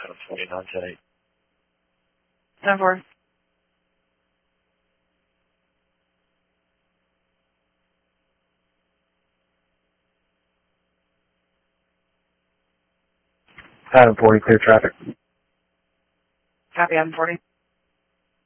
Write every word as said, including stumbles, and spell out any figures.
Adam forty-nine ten eight. ten four. Adam forty, clear traffic. Copy, Adam forty.